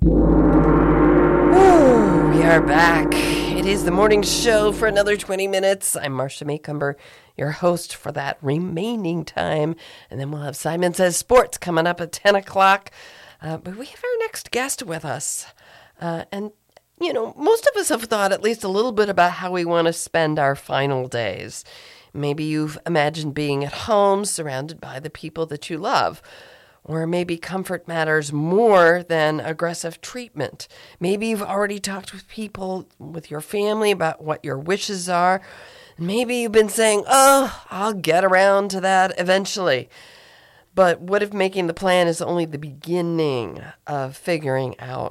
Oh, we are back. It is The Morning Show for another twenty minutes. I'm Marcia Maycumber, your host for that remaining time. And then we'll have Simon Says Sports coming up at ten o'clock. Uh, but we have our next guest with us. Uh, and, you know, most of us have thought at least a little bit about how we want to spend our final days. Maybe you've imagined being at home surrounded by the people that you love. Or maybe comfort matters more than aggressive treatment. Maybe you've already talked with people, with your family, about what your wishes are. Maybe you've been saying, oh, I'll get around to that eventually. But what if making the plan is only the beginning of figuring out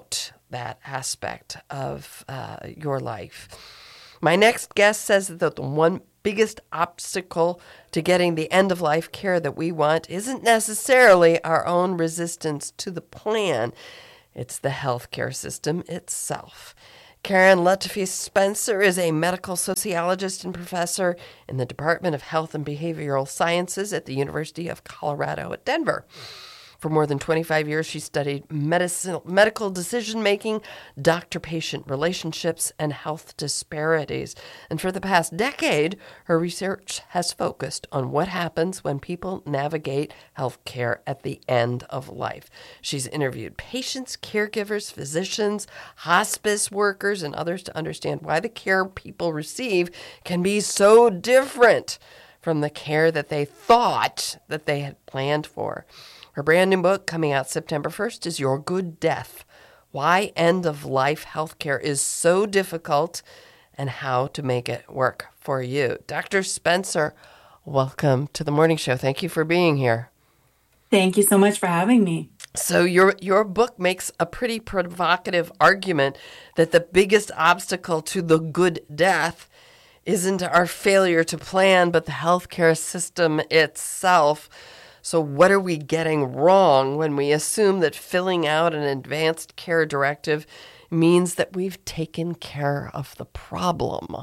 that aspect of uh, your life. My next guest says that the one biggest obstacle to getting the end-of-life care that we want isn't necessarily our own resistance to the plan. It's the healthcare system itself. Karen Lutfi Spencer is a medical sociologist and professor in the Department of Health and Behavioral Sciences at the University of Colorado at Denver. For more than twenty-five years, she studied medicine, medical decision-making, doctor-patient relationships, and health disparities. And for the past decade, her research has focused on what happens when people navigate health care at the end of life. She's interviewed patients, caregivers, physicians, hospice workers, and others to understand why the care people receive can be so different from the care that they thought that they had planned for. Her brand new book, coming out September first, is Your Good Death: Why End-of-Life Healthcare is So Difficult and How to Make It Work for You. Doctor Spencer, welcome to the morning show. Thank you for being here. Thank you so much for having me. So your your book makes a pretty provocative argument that the biggest obstacle to the good death isn't our failure to plan, but the healthcare system itself. So what are we getting wrong when we assume that filling out an advanced care directive means that we've taken care of the problem?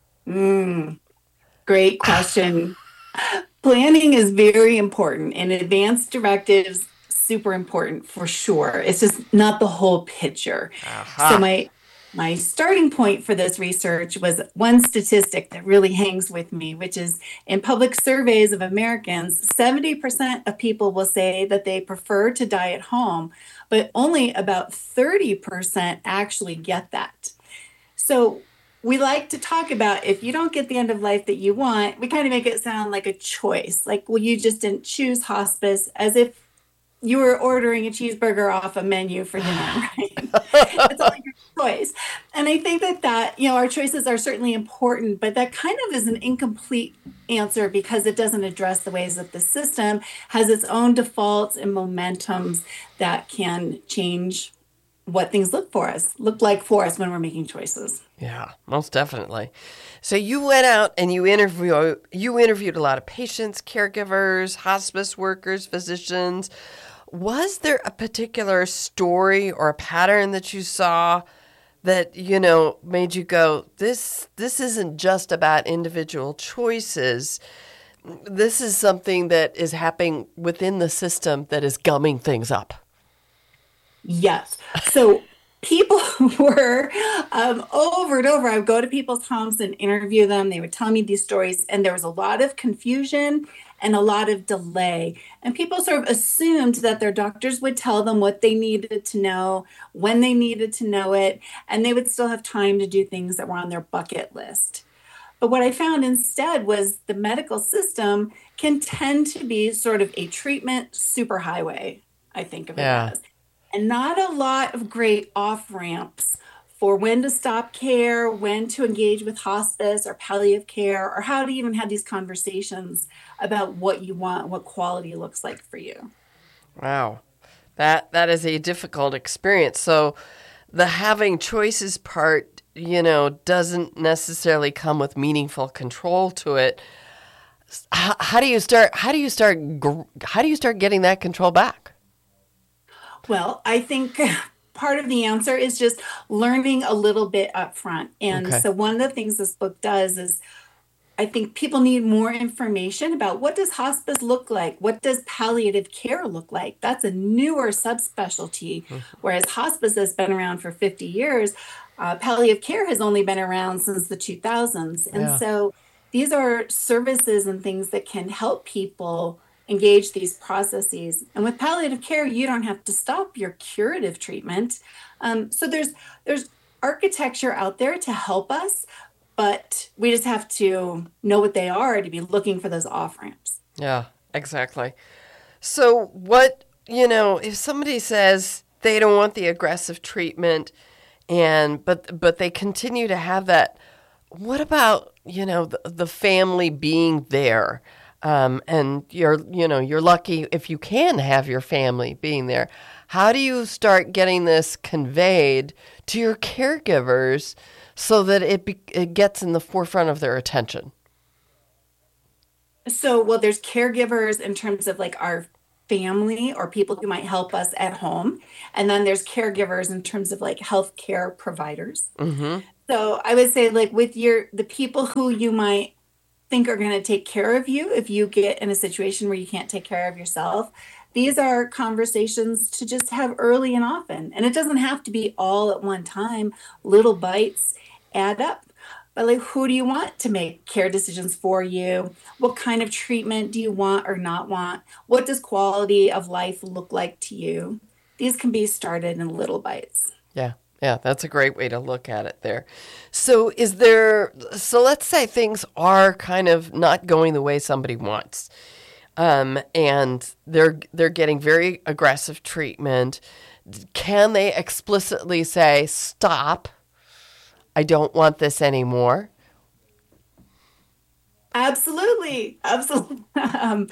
Mm, great question. Planning is very important, and advanced directives, super important for sure. It's just not the whole picture. Uh-huh. So my My starting point for this research was one statistic that really hangs with me, which is in public surveys of Americans, seventy percent of people will say that they prefer to die at home, but only about thirty percent actually get that. So we like to talk about if you don't get the end of life that you want, we kind of make it sound like a choice. Like, well, you just didn't choose hospice, as if you were ordering a cheeseburger off a menu for dinner, right? It's all your choice. And I think that that, you know, our choices are certainly important, but that kind of is an incomplete answer because it doesn't address the ways that the system has its own defaults and momentums that can change what things look for us, look like for us when we're making choices. Yeah, most definitely. So you went out and you interview you interviewed a lot of patients, caregivers, hospice workers, physicians. Was there a particular story or a pattern that you saw that, you know, made you go, this this isn't just about individual choices. This is something that is happening within the system that is gumming things up? Yes. So people were um, over and over. I would go to people's homes and interview them. They would tell me these stories, and there was a lot of confusion and a lot of delay. And people sort of assumed that their doctors would tell them what they needed to know, when they needed to know it, and they would still have time to do things that were on their bucket list. But what I found instead was the medical system can tend to be sort of a treatment superhighway, I think of it Yeah. as. And not a lot of great off-ramps for when to stop care, when to engage with hospice or palliative care, or how to even have these conversations about what you want, what quality looks like for you. Wow. That that is a difficult experience. So the having choices part, you know, doesn't necessarily come with meaningful control to it. How, how do you start how do you start how do you start getting that control back? Well, I think part of the answer is just learning a little bit up front. And Okay. so one of the things this book does is I think people need more information about what does hospice look like? What does palliative care look like? That's a newer subspecialty, whereas hospice has been around for fifty years. Uh, palliative care has only been around since the two thousands. And Yeah. so these are services and things that can help people engage these processes. And with palliative care, you don't have to stop your curative treatment. Um, so there's there's architecture out there to help us, but we just have to know what they are to be looking for those off-ramps. Yeah, exactly. So what, you know, if somebody says they don't want the aggressive treatment and but but they continue to have that, what about, you know, the, the family being there? Um, and you're, you know, you're lucky if you can have your family being there. How do you start getting this conveyed to your caregivers so that it, be, it gets in the forefront of their attention? So, well, there's caregivers in terms of like our family or people who might help us at home. And then there's caregivers in terms of like healthcare providers. Mm-hmm. So I would say like with your, the people who you might think are going to take care of you if you get in a situation where you can't take care of yourself, these are conversations to just have early and often. And it doesn't have to be all at one time. Little bites add up. But like, who do you want to make care decisions for you? What kind of treatment do you want or not want? What does quality of life look like to you? These can be started in little bites. Yeah. Yeah, that's a great way to look at it there. So is there, so let's say things are kind of not going the way somebody wants. Um, and they're they're getting very aggressive treatment. Can they explicitly say, stop, I don't want this anymore? Absolutely. Absolutely. Um,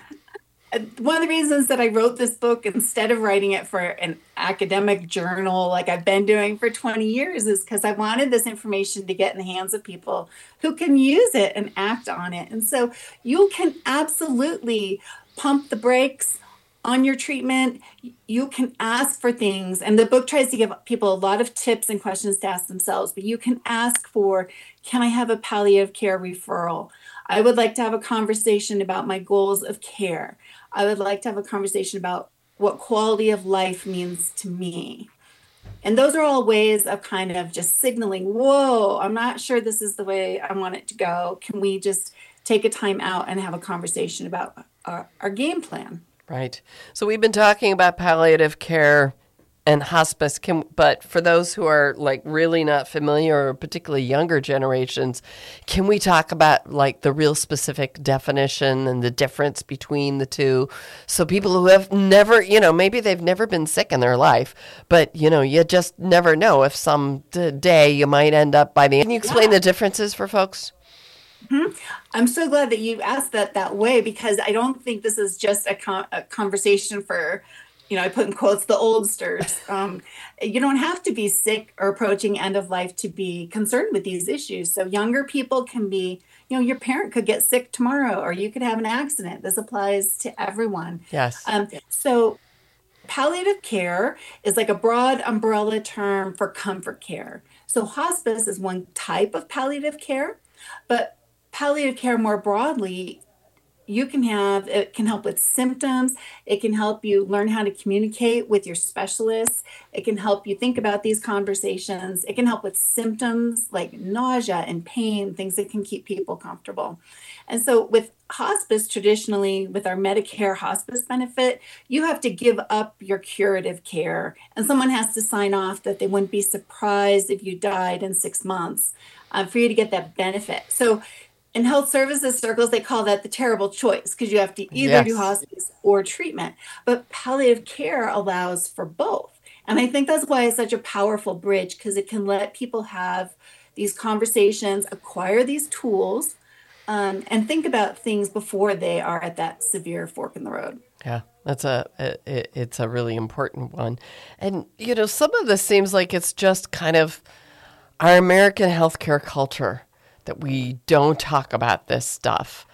one of the reasons that I wrote this book instead of writing it for an academic journal like I've been doing for twenty years is because I wanted this information to get in the hands of people who can use it and act on it. And so you can absolutely pump the brakes on your treatment. You can ask for things, and the book tries to give people a lot of tips and questions to ask themselves, but you can ask for, can I have a palliative care referral? I would like to have a conversation about my goals of care. I would like to have a conversation about what quality of life means to me. And those are all ways of kind of just signaling, whoa, I'm not sure this is the way I want it to go. Can we just take a time out and have a conversation about our, our game plan? Right. So we've been talking about palliative care and hospice, can, but for those who are like really not familiar, or particularly younger generations, can we talk about like the real specific definition and the difference between the two? So people who have never, you know, maybe they've never been sick in their life, but you know, you just never know if some day you might end up by the end. Can you explain yeah. the differences for folks? Mm-hmm. I'm so glad that you asked that that way, because I don't think this is just a, con- a conversation for, you know, I put in quotes, the oldsters. Um, you don't have to be sick or approaching end of life to be concerned with these issues. So younger people can be, you know, your parent could get sick tomorrow, or you could have an accident. This applies to everyone. Yes. Um, so palliative care is like a broad umbrella term for comfort care. So hospice is one type of palliative care, but palliative care more broadly, you can have, it can help with symptoms. It can help you learn how to communicate with your specialists. It can help you think about these conversations. It can help with symptoms like nausea and pain, things that can keep people comfortable. And so with hospice, traditionally, with our Medicare hospice benefit, you have to give up your curative care. And someone has to sign off that they wouldn't be surprised if you died in six months uh, for you to get that benefit. So in health services circles, they call that the terrible choice, because you have to either yes. do hospice or treatment. But palliative care allows for both. And I think that's why it's such a powerful bridge, because it can let people have these conversations, acquire these tools, um, and think about things before they are at that severe fork in the road. Yeah, that's a, it, it's a really important one. And, you know, some of this seems like it's just kind of our American healthcare culture, that we don't talk about this stuff.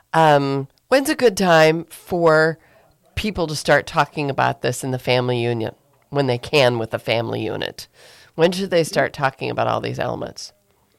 Um, when's a good time for people to start talking about this in the family union, when they can with the family unit? When should they start talking about all these elements?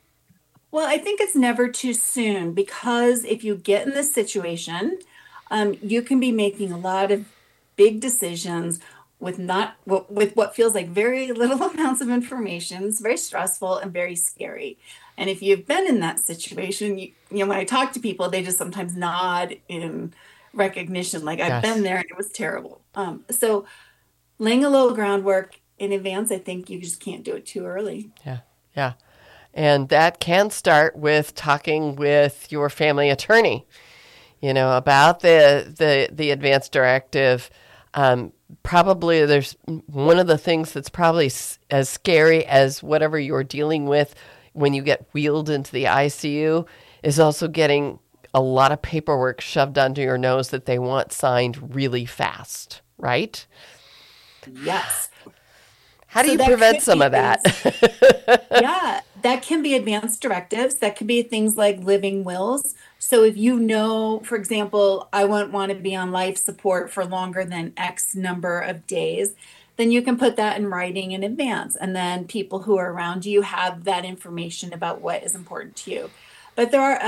Well, I think it's never too soon, because if you get in this situation, um, you can be making a lot of big decisions with not with what feels like very little amounts of information. It's very stressful and very scary. And if you've been in that situation, you, you know, when I talk to people, they just sometimes nod in recognition, like I've yes. been there and it was terrible. Um, so laying a little groundwork in advance, I think you just can't do it too early. Yeah, yeah. And that can start with talking with your family attorney, you know, about the the, the advance directive. Um, probably there's one of the things that's probably as scary as whatever you're dealing with when you get wheeled into the I C U is also getting a lot of paperwork shoved onto your nose that they want signed really fast, right? Yes. How do So you that prevent could some be of that? things- yeah, that can be advanced directives. That could be things like living wills. So if you know, for example, I wouldn't want to be on life support for longer than X number of days, then you can put that in writing in advance. And then people who are around you have that information about what is important to you. But there are